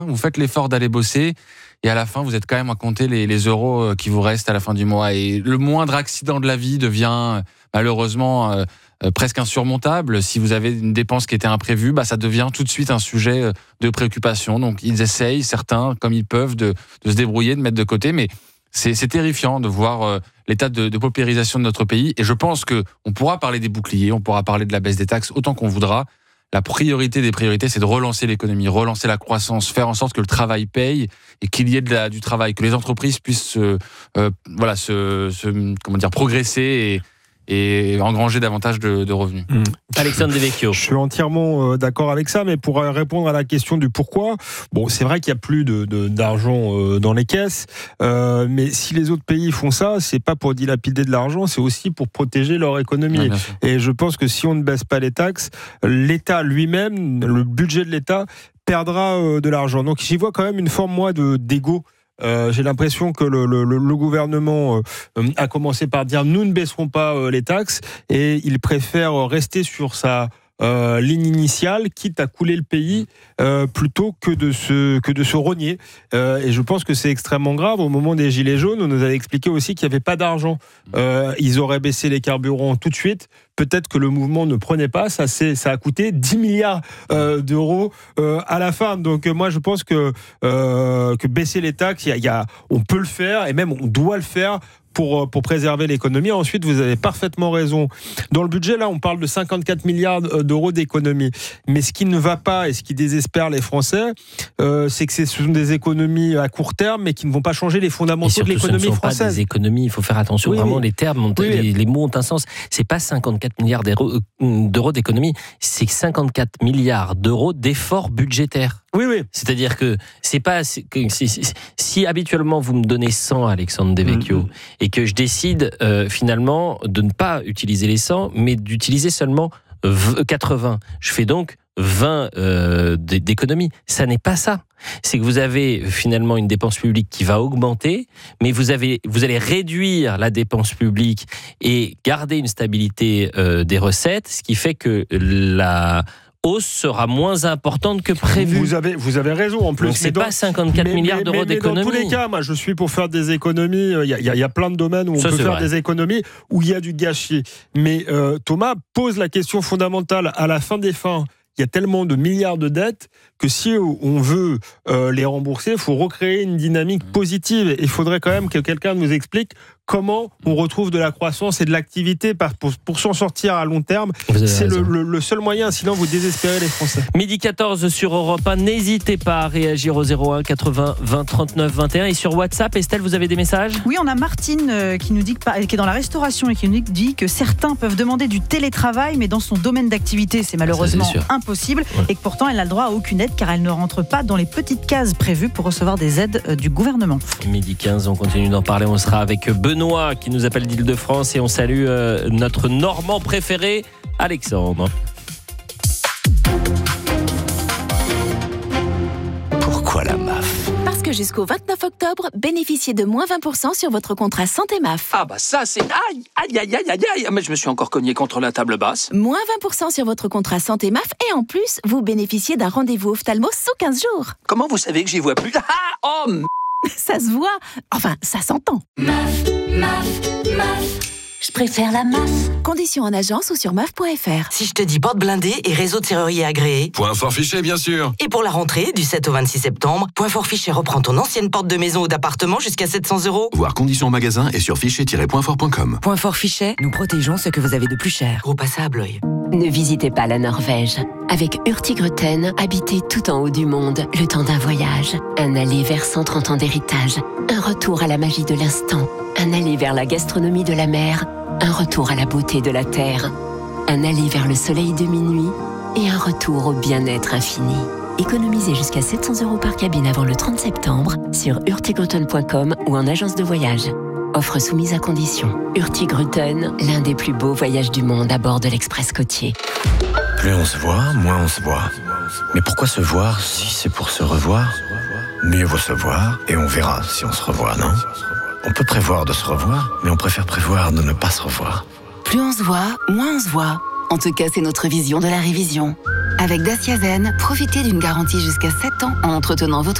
Vous faites l'effort d'aller bosser et à la fin, vous êtes quand même à compter les euros qui vous restent à la fin du mois. Et le moindre accident de la vie devient malheureusement presque insurmontable. Si vous avez une dépense qui était imprévue, ça devient tout de suite un sujet de préoccupation. Donc ils essayent, certains, comme ils peuvent, de se débrouiller, de mettre de côté. Mais c'est terrifiant de voir l'état de paupérisation de notre pays. Et je pense qu'on pourra parler des boucliers, on pourra parler de la baisse des taxes autant qu'on voudra. La priorité des priorités, c'est de relancer l'économie, relancer la croissance, faire en sorte que le travail paye et qu'il y ait du travail, que les entreprises puissent progresser et engranger davantage de revenus. Alexandre Devecchio. Je suis entièrement d'accord avec ça, mais pour répondre à la question du pourquoi, c'est vrai qu'il n'y a plus d'argent dans les caisses, mais si les autres pays font ça, c'est pas pour dilapider de l'argent, c'est aussi pour protéger leur économie. Ouais, et je pense que si on ne baisse pas les taxes, l'État lui-même, le budget de l'État, perdra de l'argent. Donc j'y vois quand même une forme, d'égo. J'ai l'impression que le gouvernement a commencé par dire nous ne baisserons pas les taxes et il préfère rester sur sa ligne initiale, quitte à couler le pays plutôt que de se rogner. Et je pense que c'est extrêmement grave. Au moment des Gilets jaunes, on nous avait expliqué aussi qu'il n'y avait pas d'argent. Ils auraient baissé les carburants tout de suite. Peut-être que le mouvement ne prenait pas. Ça a coûté 10 milliards d'euros à la fin. Donc moi, je pense que baisser les taxes, on peut le faire et même on doit le faire pour préserver l'économie. Ensuite, vous avez parfaitement raison. Dans le budget, là, on parle de 54 milliards d'euros d'économies. Mais ce qui ne va pas et ce qui désespère les Français, c'est que ce sont des économies à court terme, mais qui ne vont pas changer les fondamentaux de l'économie française. Ce ne sont pas des économies, il faut faire attention. Vraiment, les termes, les mots ont un sens. C'est pas 54 milliards d'euros d'économies, c'est 54 milliards d'euros d'efforts budgétaires. Oui. C'est-à-dire que si habituellement vous me donnez 100, Alexandre Devecchio, et que je décide finalement de ne pas utiliser les 100, mais d'utiliser seulement 80, je fais donc 20 d'économies. Ça n'est pas ça. C'est que vous avez finalement une dépense publique qui va augmenter, mais vous allez réduire la dépense publique et garder une stabilité des recettes, ce qui fait que la hausse sera moins importante que prévu. Vous avez raison en plus. Donc c'est pas 54 milliards d'euros d'économies. Dans tous les cas, moi je suis pour faire des économies. Il y a plein de domaines où on peut faire des économies, où il y a du gâchis. Mais Thomas pose la question fondamentale. À la fin des fins, il y a tellement de milliards de dettes que si on veut les rembourser, il faut recréer une dynamique positive. Et il faudrait quand même que quelqu'un nous explique comment on retrouve de la croissance et de l'activité pour s'en sortir à long terme. C'est le seul moyen, sinon vous désespérez les Français. 12h14 sur Europe 1. N'hésitez pas à réagir au 01 80 20 39 21. Et sur WhatsApp, Estelle, vous avez des messages ? Oui, on a Martine qui nous dit qui est dans la restauration et qui nous dit que certains peuvent demander du télétravail, mais dans son domaine d'activité, c'est malheureusement impossible. Ouais. Et que pourtant, elle n'a le droit à aucune aide car elle ne rentre pas dans les petites cases prévues pour recevoir des aides du gouvernement. 12h15, on continue d'en parler. On sera avec Benoît qui nous appelle d'Île-de-France et on salue notre Normand préféré, Alexandre. Pourquoi la MAF ? Parce que jusqu'au 29 octobre, bénéficiez de moins 20% sur votre contrat santé MAF. Ah bah ça c'est... Aïe, mais je me suis encore cogné contre la table basse. Moins 20% sur votre contrat santé MAF et en plus, vous bénéficiez d'un rendez-vous ophtalmo sous 15 jours. Comment vous savez que j'y vois plus ? Ça se voit, enfin ça s'entend. MAF. Je préfère la MAF. Conditions en agence ou sur MAF.fr. Si je te dis porte blindée et réseau de serrurier agréé. Point fort fichet, bien sûr. Et pour la rentrée, du 7 au 26 septembre, Point fort fichet reprend ton ancienne porte de maison ou d'appartement jusqu'à 700 €. Voir conditions en magasin et sur fichet-pointfort.com. Point fort fichet, nous protégeons ce que vous avez de plus cher. Gros à Bloy. Ne visitez pas la Norvège. Avec Hurtigruten, habitez tout en haut du monde, le temps d'un voyage. Un aller vers 130 ans d'héritage. Un retour à la magie de l'instant. Un aller vers la gastronomie de la mer. Un retour à la beauté de la terre. Un aller vers le soleil de minuit. Et un retour au bien-être infini. Économisez jusqu'à 700 € par cabine avant le 30 septembre sur hurtigruten.com ou en agence de voyage. Offre soumise à condition. Hurtigruten, l'un des plus beaux voyages du monde à bord de l'Express côtier. Plus on se voit, moins on se voit. Mais pourquoi se voir si c'est pour se revoir ? Mieux vaut se voir et on verra si on se revoit, non ? On peut prévoir de se revoir, mais on préfère prévoir de ne pas se revoir. Plus on se voit, moins on se voit. En tout cas, c'est notre vision de la révision. Avec Dacia Zen, profitez d'une garantie jusqu'à 7 ans en entretenant votre